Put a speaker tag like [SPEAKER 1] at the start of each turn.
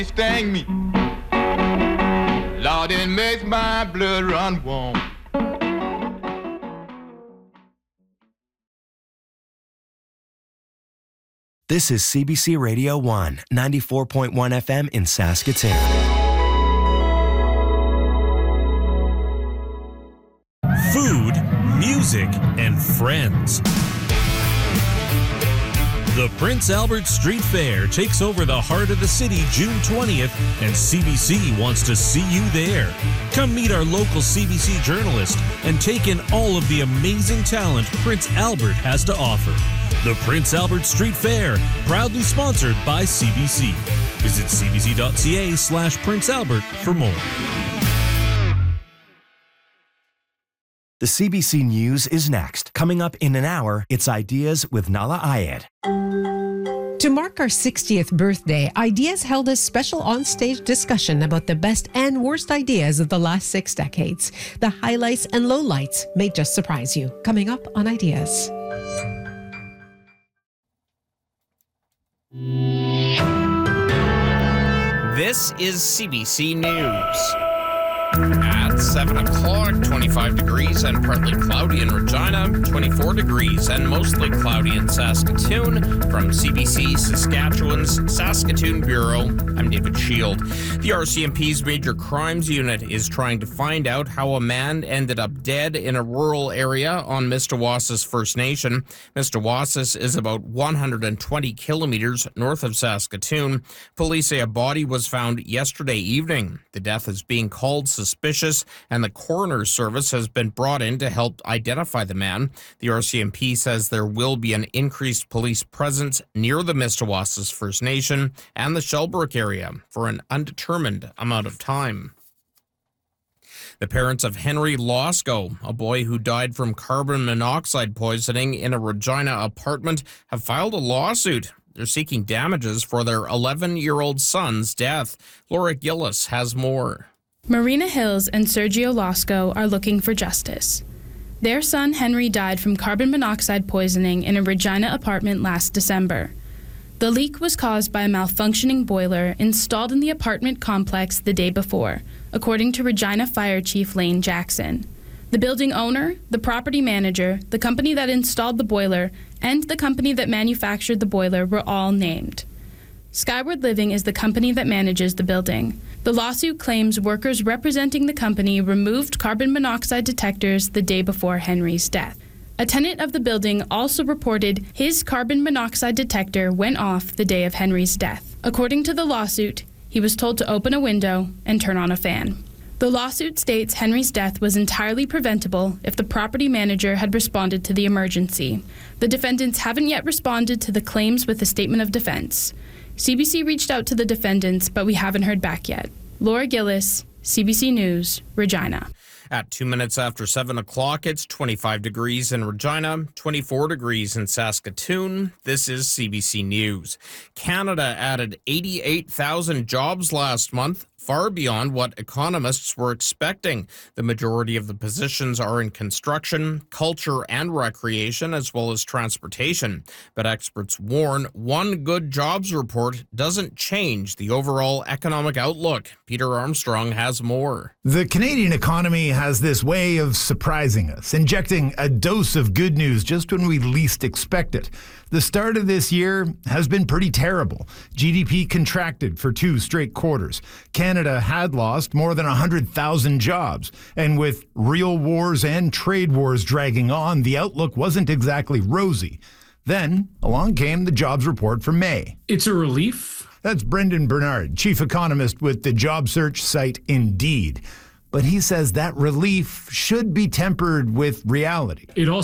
[SPEAKER 1] Sting me. Lord, it makes my blood run warm.
[SPEAKER 2] This is CBC Radio 1, 94.1 FM in Saskatoon.
[SPEAKER 3] Food, music, and friends. The Prince Albert Street Fair takes over the heart of the city June 20th, and CBC wants to see you there. Come meet our local CBC journalist and take in all of the amazing talent Prince Albert has to offer. The Prince Albert Street Fair, proudly sponsored by CBC. Visit cbc.ca/Prince Albert for more.
[SPEAKER 2] The CBC News is next. Coming up in an hour, it's Ideas with Nala Ayed.
[SPEAKER 4] To mark our 60th birthday, Ideas held a special onstage discussion about the best and worst ideas of the last 6 decades. The highlights and lowlights may just surprise you. Coming up on Ideas.
[SPEAKER 5] This is CBC News. At 7 o'clock, 25 degrees and partly cloudy in Regina, 24 degrees and mostly cloudy in Saskatoon. From CBC Saskatchewan's Saskatoon Bureau, I'm David Shield. The RCMP's Major Crimes Unit is trying to find out how a man ended up dead in a rural area on Mistawassus First Nation. Mistawassus is about 120 kilometers north of Saskatoon. Police say a body was found yesterday evening. The death is being called suspicious, and the coroner's service has been brought in to help identify the man. The RCMP says there will be an increased police presence near the Mistawassus First Nation and the Shellbrook area for an undetermined amount of time. The parents of Henry Losco, a boy who died from carbon monoxide poisoning in a Regina apartment, have filed a lawsuit. They're seeking damages for their 11-year-old son's death. Laura Gillis has more.
[SPEAKER 6] Marina Hills and Sergio Losco are looking for justice. Their son Henry died from carbon monoxide poisoning in a Regina apartment last December. The leak was caused by a malfunctioning boiler installed in the apartment complex the day before, according to Regina Fire Chief Lane Jackson. The building owner, the property manager, the company that installed the boiler, and the company that manufactured the boiler were all named. Skyward Living is the company that manages the building. The lawsuit claims workers representing the company removed carbon monoxide detectors the day before Henry's death. A tenant of the building also reported his carbon monoxide detector went off the day of Henry's death. According to the lawsuit, he was told to open a window and turn on a fan. The lawsuit states Henry's death was entirely preventable if the property manager had responded to the emergency. The defendants haven't yet responded to the claims with a statement of defense. CBC reached out to the defendants, but we haven't heard back yet. Laura Gillis, CBC News, Regina.
[SPEAKER 5] At 2 minutes after 7 o'clock, it's 25 degrees in Regina, 24 degrees in Saskatoon. This is CBC News. Canada added 88,000 jobs last month, far beyond what economists were expecting. The majority of the positions are in construction, culture, and recreation, as well as transportation. But experts warn one good jobs report doesn't change the overall economic outlook. Peter Armstrong has more.
[SPEAKER 7] The Canadian economy has this way of surprising us, injecting a dose of good news just when we least expect it. The start of this year has been pretty terrible. GDP contracted for 2 straight quarters. Canada had lost more than 100,000 jobs. And with real wars and trade wars dragging on, the outlook wasn't exactly rosy. Then along came the jobs report for May.
[SPEAKER 8] It's a relief.
[SPEAKER 7] That's Brendan Bernard, chief economist with the job search site Indeed. But he says that relief should be tempered with reality.
[SPEAKER 8] It also